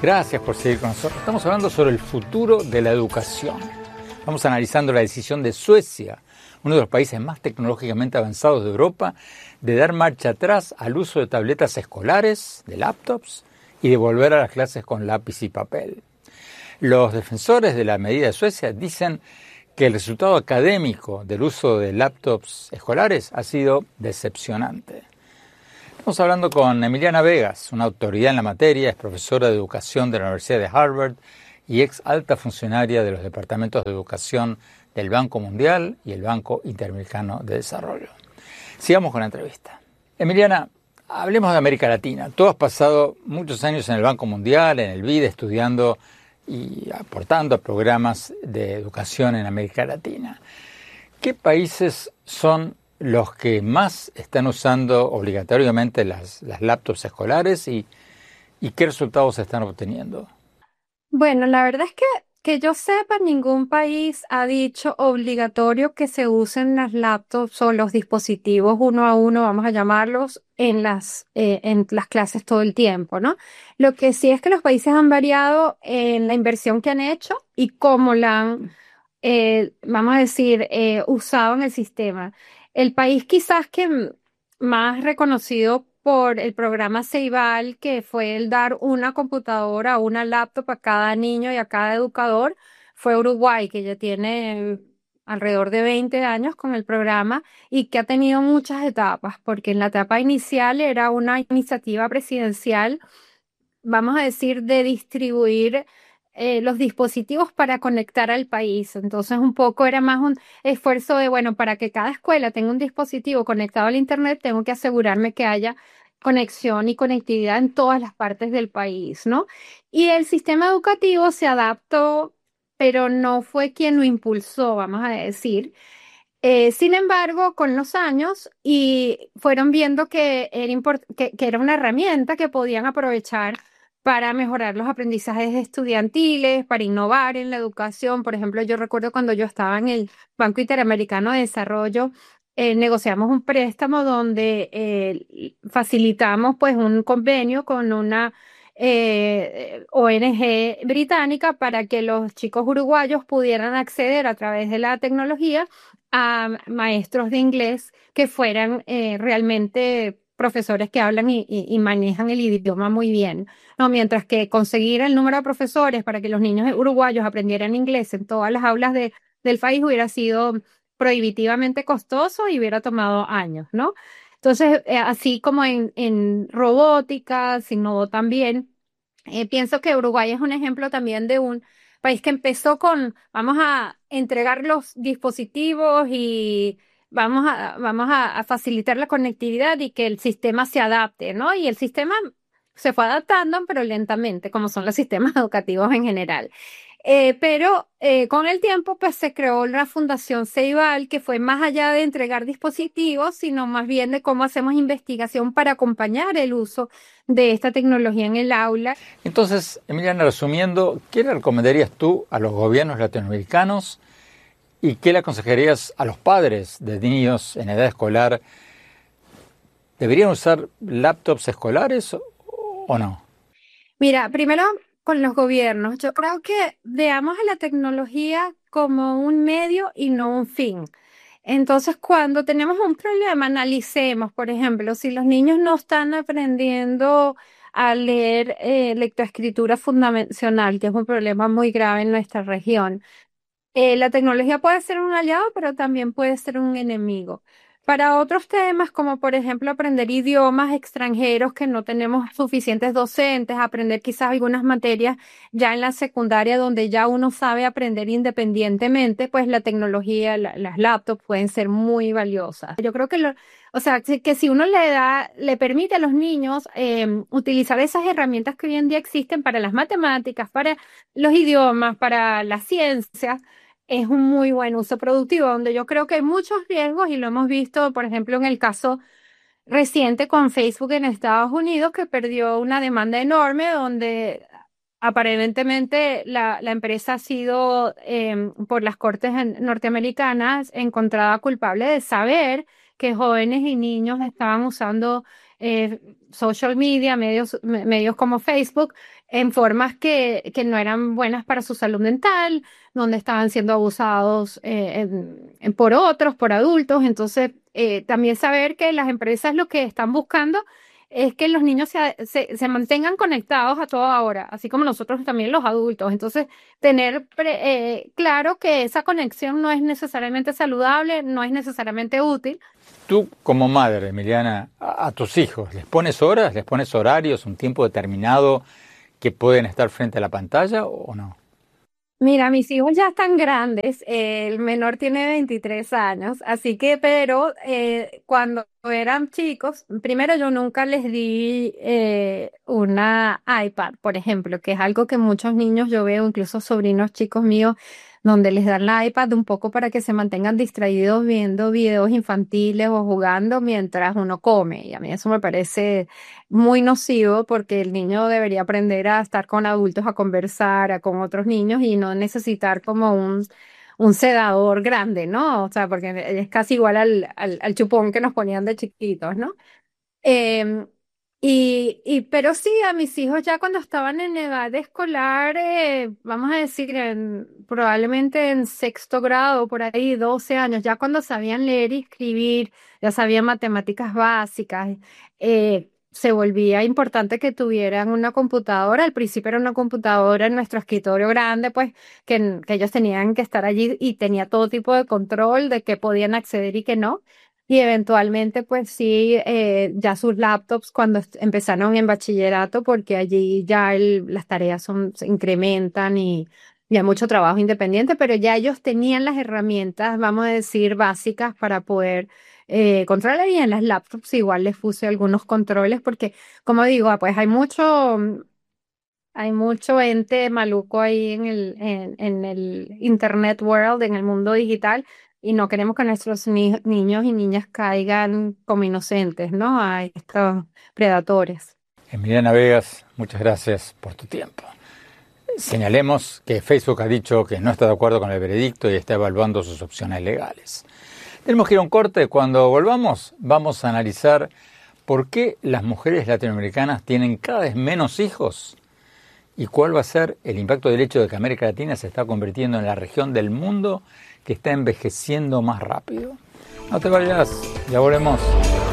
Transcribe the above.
Gracias por seguir con nosotros. Estamos hablando sobre el futuro de la educación. Estamos analizando la decisión de Suecia, uno de los países más tecnológicamente avanzados de Europa, de dar marcha atrás al uso de tabletas escolares, de laptops, y de volver a las clases con lápiz y papel. Los defensores de la medida de Suecia dicen que el resultado académico del uso de laptops escolares ha sido decepcionante. Estamos hablando con Emiliana Vegas, una autoridad en la materia, es profesora de educación de la Universidad de Harvard y ex alta funcionaria de los departamentos de educación del Banco Mundial y el Banco Interamericano de Desarrollo. Sigamos con la entrevista. Emiliana, hablemos de América Latina. Tú has pasado muchos años en el Banco Mundial, en el BID, estudiando y aportando a programas de educación en América Latina. ¿Qué países son los que más están usando obligatoriamente las laptops escolares y qué resultados están obteniendo? Bueno, la verdad es que yo sepa, ningún país ha dicho obligatorio que se usen las laptops o los dispositivos uno a uno, vamos a llamarlos, en las clases todo el tiempo, ¿no? Lo que sí es que los países han variado en la inversión que han hecho y cómo la han, vamos a decir, usado en el sistema. El país quizás que más reconocido por el programa Ceibal, que fue el dar una computadora o una laptop a cada niño y a cada educador, fue Uruguay, que ya tiene alrededor de 20 años con el programa y que ha tenido muchas etapas, porque en la etapa inicial era una iniciativa presidencial, vamos a decir, de distribuir los dispositivos para conectar al país. Entonces, un poco era más un esfuerzo de, bueno, para que cada escuela tenga un dispositivo conectado al Internet, tengo que asegurarme que haya conexión y conectividad en todas las partes del país, ¿no? Y el sistema educativo se adaptó, pero no fue quien lo impulsó, vamos a decir. Sin embargo, con los años y fueron viendo que que era una herramienta que podían aprovechar para mejorar los aprendizajes estudiantiles, para innovar en la educación. Por ejemplo, yo recuerdo cuando yo estaba en el Banco Interamericano de Desarrollo, negociamos un préstamo donde facilitamos pues un convenio con una ONG británica para que los chicos uruguayos pudieran acceder a través de la tecnología a maestros de inglés que fueran realmente profesores que hablan y manejan el idioma muy bien, ¿no? Mientras que conseguir el número de profesores para que los niños uruguayos aprendieran inglés en todas las aulas del país hubiera sido prohibitivamente costoso y hubiera tomado años, ¿no? Entonces, así como en robótica, se innovó también. Pienso que Uruguay es un ejemplo también de un país que empezó con, vamos a entregar los dispositivos y vamos a facilitar la conectividad y que el sistema se adapte, ¿no? Y el sistema se fue adaptando, pero lentamente, como son los sistemas educativos en general. Pero con el tiempo, pues se creó la Fundación Ceibal, que fue más allá de entregar dispositivos, sino más bien de cómo hacemos investigación para acompañar el uso de esta tecnología en el aula. Entonces, Emiliana, resumiendo, ¿qué le recomendarías tú a los gobiernos latinoamericanos y qué le aconsejarías a los padres de niños en edad escolar? ¿Deberían usar laptops escolares o no? Mira, primero con los gobiernos, yo creo que veamos a la tecnología como un medio y no un fin. Entonces, cuando tenemos un problema, analicemos, por ejemplo, si los niños no están aprendiendo a leer lectoescritura fundacional, que es un problema muy grave en nuestra región. La tecnología puede ser un aliado, pero también puede ser un enemigo. Para otros temas, como por ejemplo aprender idiomas extranjeros que no tenemos suficientes docentes, aprender quizás algunas materias ya en la secundaria donde ya uno sabe aprender independientemente, pues la tecnología, las laptops pueden ser muy valiosas. Yo creo que o sea, que si uno le permite a los niños utilizar esas herramientas que hoy en día existen para las matemáticas, para los idiomas, para las ciencias, es un muy buen uso productivo, donde yo creo que hay muchos riesgos y lo hemos visto, por ejemplo, en el caso reciente con Facebook en Estados Unidos, que perdió una demanda enorme donde aparentemente la empresa ha sido por las cortes norteamericanas encontrada culpable de saber que jóvenes y niños estaban usando social media, medios como Facebook, en formas que no eran buenas para su salud mental, donde estaban siendo abusados por otros, por adultos. Entonces, también saber que las empresas lo que están buscando es que los niños se mantengan conectados a toda hora, así como nosotros también los adultos. Entonces, tener claro que esa conexión no es necesariamente saludable, no es necesariamente útil. Tú, como madre, Emiliana, a tus hijos, ¿les pones horas, les pones horarios, un tiempo determinado que pueden estar frente a la pantalla o no? Mira, mis hijos ya están grandes, el menor tiene 23 años, así que, pero cuando eran chicos, primero yo nunca les di una iPad, por ejemplo, que es algo que muchos niños yo veo, incluso sobrinos chicos míos, donde les dan la iPad un poco para que se mantengan distraídos viendo videos infantiles o jugando mientras uno come. Y a mí eso me parece muy nocivo porque el niño debería aprender a estar con adultos, a conversar, con otros niños y no necesitar como un sedador grande, ¿no? O sea, porque es casi igual al chupón que nos ponían de chiquitos, ¿no? Em, pero sí, a mis hijos ya cuando estaban en edad escolar, vamos a decir, probablemente en sexto grado, por ahí, 12 años, ya cuando sabían leer y escribir, ya sabían matemáticas básicas, se volvía importante que tuvieran una computadora. Al principio era una computadora en nuestro escritorio grande, pues que ellos tenían que estar allí y tenía todo tipo de control de qué podían acceder y qué no. Y eventualmente, pues sí, ya sus laptops cuando empezaron en bachillerato, porque allí ya las tareas se incrementan y hay mucho trabajo independiente, pero ya ellos tenían las herramientas, vamos a decir, básicas para poder controlar, y en las laptops igual les puse algunos controles, porque como digo, pues hay mucho ente maluco ahí en el Internet world, en el mundo digital, y no queremos que nuestros niños y niñas caigan como inocentes, ¿no? A estos predadores. Emiliana Vegas, muchas gracias por tu tiempo. Señalemos que Facebook ha dicho que no está de acuerdo con el veredicto y está evaluando sus opciones legales. Tenemos que ir a un corte. Cuando volvamos, vamos a analizar por qué las mujeres latinoamericanas tienen cada vez menos hijos y cuál va a ser el impacto del hecho de que América Latina se está convirtiendo en la región del mundo que está envejeciendo más rápido. No te vayas, ya volvemos.